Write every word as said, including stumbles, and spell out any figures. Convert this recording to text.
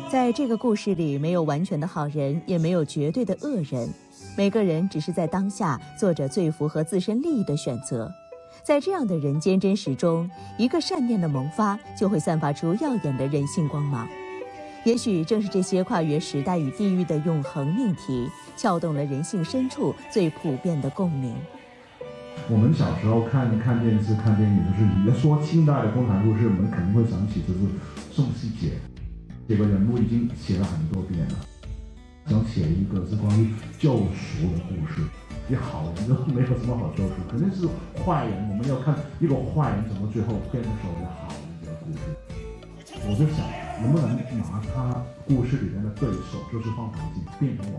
在这个故事里，没有完全的好人，也没有绝对的恶人，每个人只是在当下做着最符合自身利益的选择。在这样的人间真实中，一个善念的萌发，就会散发出耀眼的人性光芒。也许正是这些跨越时代与地域的永恒命题，撬动了人性深处最普遍的共鸣。 我们小时候看看电视、看电影，就是你要说近代的共产故事，我们肯定会想起就是宋希杰这个人物，已经写了很多遍了。想写一个是关于救赎的故事，你好人都没有什么好救赎，肯定是坏人。我们要看一个坏人怎么最后变成为了好人的故事。我就想，能不能拿他故事里面的对手，就是放长镜，变成我